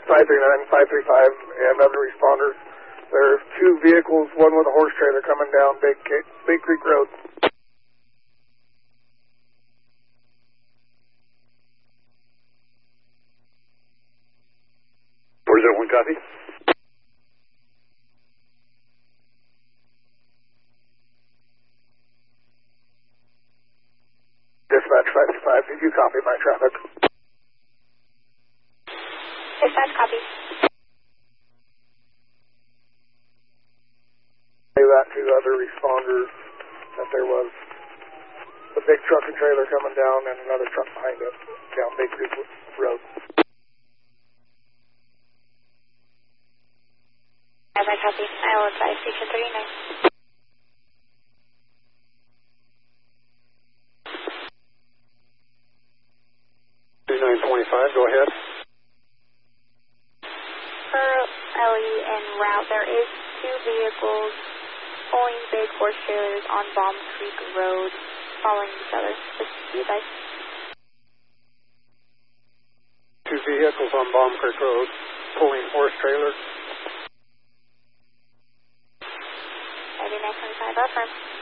535, and other responders. There's two vehicles, one with a horse trailer coming down Big Creek Road. 401, copy. Dispatch 535, did you copy my traffic? Dispatch, copy. Say that to other responders that there was a big truck and trailer coming down and another truck behind it down Big Creek Road. I copy. I will advise Station 39. 3925, go ahead. Per LE en route, there is two vehicles pulling big horse trailers on Baum Creek Road, following each other. Just you guys. Two vehicles on Baum Creek Road, pulling horse trailers. 3925, affirm.